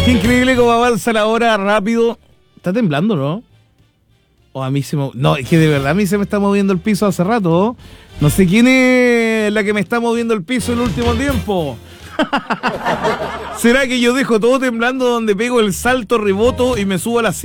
Qué increíble cómo avanza la hora rápido. Está temblando, ¿no? O a mí se me... No, es que de verdad a mí se me está moviendo el piso hace rato, ¿no? No sé quién es la que me está moviendo el piso en el último tiempo. ¿Será que yo dejo todo temblando donde pego el salto, reboto y me subo a la